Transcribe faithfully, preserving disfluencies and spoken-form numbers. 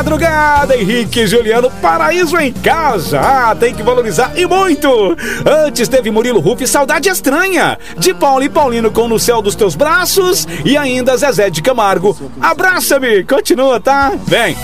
madrugada, Henrique e Juliano, paraíso em casa. Ah, tem que valorizar e muito. Antes teve Murilo Ruff, Saudade Estranha, de Paulo e Paulino com No Céu dos Teus Braços, e ainda Zezé de Camargo, Abraça-me. Continua, tá? Vem.